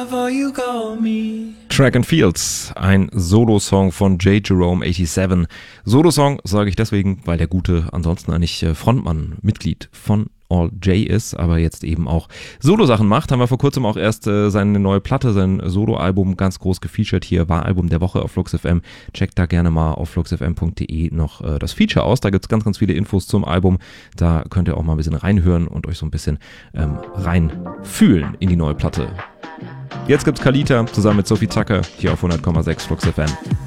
lover you call me. Track and Fields, ein Solo-Song von J. Jerome 87. Solo-Song sage ich deswegen, weil der Gute ansonsten eigentlich Frontmann, Mitglied von All J ist, aber jetzt eben auch Solo-Sachen macht. Haben wir vor kurzem auch erst seine neue Platte, sein Solo-Album ganz groß gefeatured hier, war Album der Woche auf Flux FM. Checkt da gerne mal auf fluxfm.de noch das Feature aus. Da gibt es ganz, ganz viele Infos zum Album. Da könnt ihr auch mal ein bisschen reinhören und euch so ein bisschen reinfühlen in die neue Platte. Jetzt gibt's Kalita zusammen mit Sophie Tucker hier auf 100,6 Flux FM.